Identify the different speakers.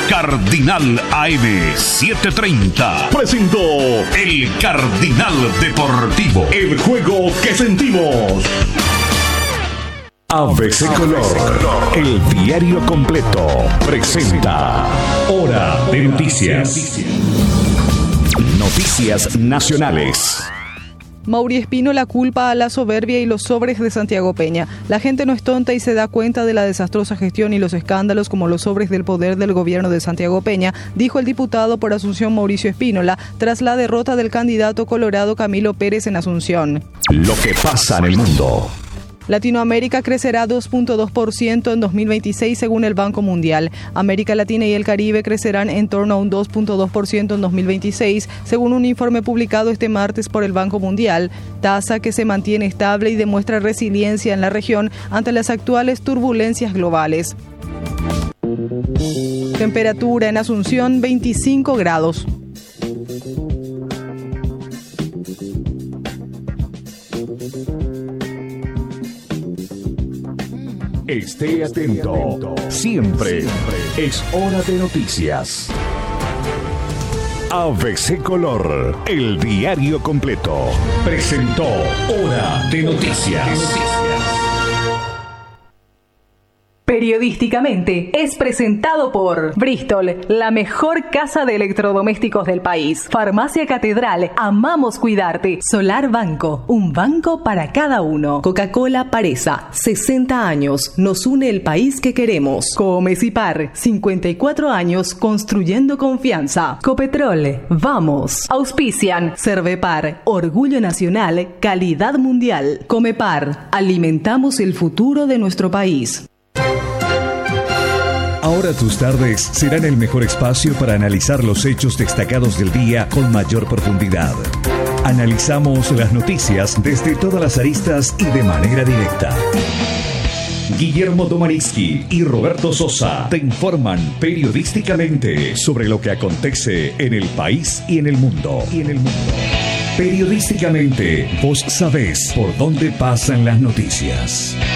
Speaker 1: Cardinal AM 730 presentó El Cardinal Deportivo, el juego que sentimos. ABC Color, el diario completo, presenta Hora de Noticias. Noticias nacionales.
Speaker 2: Mauri Espínola culpa a la soberbia y los sobres de Santiago Peña. La gente no es tonta y se da cuenta de la desastrosa gestión y los escándalos como los sobres del poder del gobierno de Santiago Peña, dijo el diputado por Asunción Mauricio Espínola tras la derrota del candidato colorado Camilo Pérez en Asunción.
Speaker 1: Lo que pasa en el mundo.
Speaker 2: Latinoamérica crecerá 2.2% en 2026 según el Banco Mundial. América Latina y el Caribe crecerán en torno a un 2.2% en 2026, según un informe publicado este martes por el Banco Mundial, tasa que se mantiene estable y demuestra resiliencia en la región ante las actuales turbulencias globales. Temperatura en Asunción 25 grados.
Speaker 1: Esté atento. Siempre es hora de noticias. ABC Color, el diario completo, presentó Hora de Noticias.
Speaker 3: Periodísticamente es presentado por Bristol, la mejor casa de electrodomésticos del país. Farmacia Catedral, amamos cuidarte. Solar Banco, un banco para cada uno. Coca-Cola Paresa, 60 años, nos une el país que queremos. Comecipar, 54 años construyendo confianza. Copetrol, vamos. Auspician, Cervepar, orgullo nacional, calidad mundial. Comepar, alimentamos el futuro de nuestro país.
Speaker 4: Ahora tus tardes serán el mejor espacio para analizar los hechos destacados del día con mayor profundidad. Analizamos las noticias desde todas las aristas y de manera directa.
Speaker 1: Guillermo Domanitsky y Roberto Sosa te informan periodísticamente sobre lo que acontece en el país y en el mundo. Periodísticamente, vos sabés por dónde pasan las noticias.